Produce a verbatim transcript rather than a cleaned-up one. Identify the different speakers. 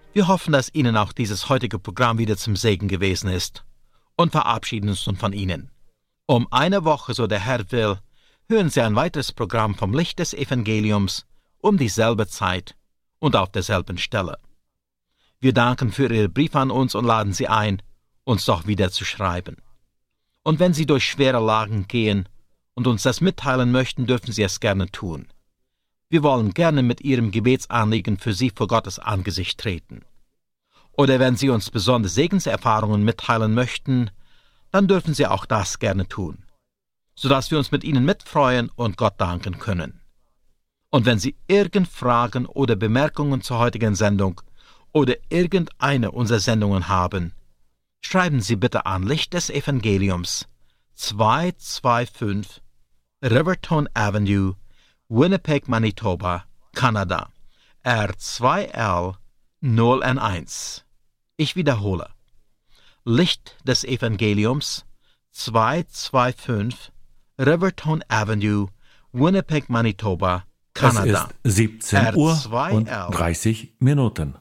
Speaker 1: Wir hoffen, dass Ihnen auch dieses heutige Programm wieder zum Segen gewesen ist und verabschieden uns nun von Ihnen. Um eine Woche, so der Herr will, hören Sie ein weiteres Programm vom Licht des Evangeliums um dieselbe Zeit und auf derselben Stelle. Wir danken für Ihre Briefe an uns und laden Sie ein, uns doch wieder zu schreiben. Und wenn Sie durch schwere Lagen gehen und uns das mitteilen möchten, dürfen Sie es gerne tun. Wir wollen gerne mit Ihrem Gebetsanliegen für Sie vor Gottes Angesicht treten. Oder wenn Sie uns besondere Segenserfahrungen mitteilen möchten, dann dürfen Sie auch das gerne tun, sodass wir uns mit Ihnen mitfreuen und Gott danken können. Und wenn Sie irgend Fragen oder Bemerkungen zur heutigen Sendung oder irgendeine unserer Sendungen haben, schreiben Sie bitte an Licht des Evangeliums, zweihunderfünfundzwanzig Riverton Avenue, Winnipeg, Manitoba, Kanada, R zwei L null eins. Ich wiederhole. Licht des Evangeliums, zweihunderfünfundzwanzig Riverton Avenue, Winnipeg, Manitoba, Kanada.
Speaker 2: Es ist siebzehn Uhr und dreißig Minuten.